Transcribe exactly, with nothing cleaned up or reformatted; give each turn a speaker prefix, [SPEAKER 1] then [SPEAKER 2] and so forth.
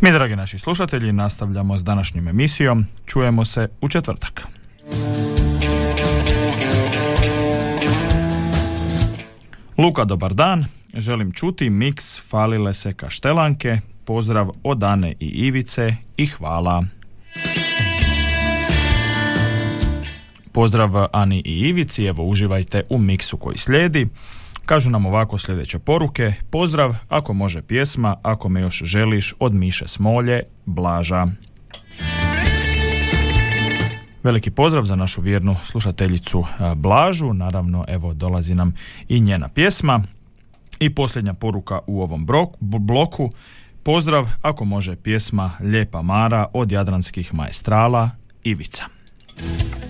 [SPEAKER 1] Mi, dragi naši slušatelji, nastavljamo s današnjom emisijom. Čujemo se u četvrtak. Luka, dobar dan. Želim čuti miks Falile se kaštelanke. Pozdrav od Ane i Ivice i hvala. Pozdrav Ani i Ivici, evo uživajte u miksu koji slijedi. Kažu nam ovako sljedeće poruke. Pozdrav, ako može pjesma, ako me još želiš, od Miše Smolje, Blaža. Veliki pozdrav za našu vjernu slušateljicu Blažu. Naravno, evo dolazi nam i njena pjesma. I posljednja poruka u ovom bloku. Pozdrav, ako može pjesma Lijepa Mara od jadranskih maestrala, Ivica.